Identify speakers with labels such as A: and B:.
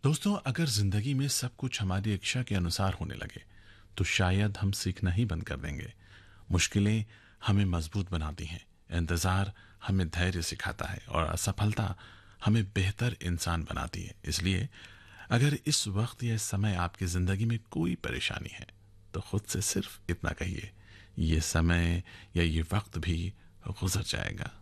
A: दोस्तों, अगर जिंदगी में सब कुछ हमारी इच्छा के अनुसार होने लगे तो शायद हम सीखना ही बंद कर देंगे। मुश्किलें हमें मजबूत बनाती हैं, इंतजार हमें धैर्य सिखाता है और असफलता हमें बेहतर इंसान बनाती है। इसलिए अगर इस वक्त या इस समय आपकी जिंदगी में कोई परेशानी है तो खुद से सिर्फ इतना कहिए, ये समय या ये वक्त भी गुजर जाएगा।